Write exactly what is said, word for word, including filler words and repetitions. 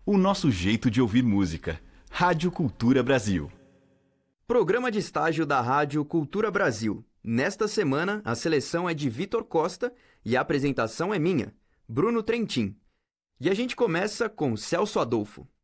o nosso jeito de ouvir música. Rádio Cultura Brasil. Programa de estágio da Rádio Cultura Brasil. Nesta semana, a seleção é de Vitor Costa e a apresentação é minha, Bruno Trentin. E a gente começa com Celso Adolfo.